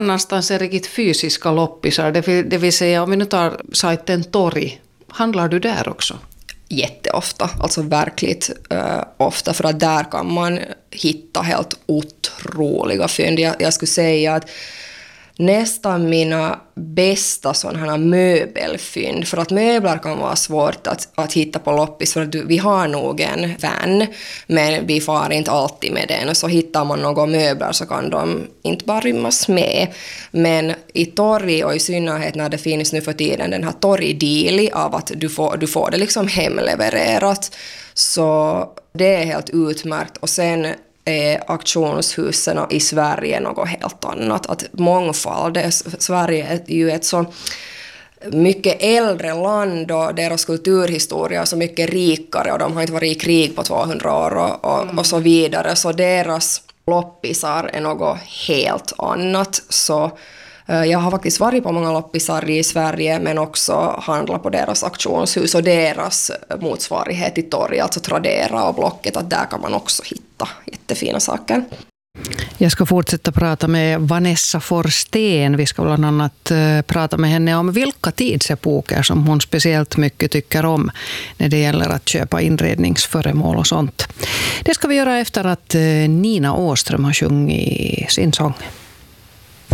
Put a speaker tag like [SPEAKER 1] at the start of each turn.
[SPEAKER 1] Någonstans är riktigt fysiska loppisar, det vill säga om vi nu tar sajten Tori, handlar du där också?
[SPEAKER 2] Jätteofta, alltså verkligt ofta, för att där kan man hitta helt otroliga fynd. Jag skulle säga att nästan mina bästa sådana möbelfynd, för att möbler kan vara svårt att hitta på loppis, för att vi har nog en vän, men vi far inte alltid med den, och så hittar man några möbler så kan de inte bara rymmas med. Men i Tori, och i synnerhet när det finns nu för tiden den här Tori-deal av att du får det liksom hemlevererat, så det är helt utmärkt. Och sen är auktionshusen i Sverige något helt annat. Att mångfald, Sverige är ju ett så mycket äldre land och deras kulturhistoria är så mycket rikare, och de har inte varit i krig på 200 år och så vidare. Så deras loppisar är något helt annat. Så jag har faktiskt varit på många loppisar i Sverige, men också handlat på deras auktionshus och deras motsvarighet i torg, alltså Tradera och Blocket, att där kan man också hitta jättefina saker.
[SPEAKER 1] Jag ska fortsätta prata med Vanessa Forsten. Vi ska bland annat prata med henne om vilka tidsepoker som hon speciellt mycket tycker om när det gäller att köpa inredningsföremål och sånt. Det ska vi göra efter att Nina Åström har sjungit sin sång.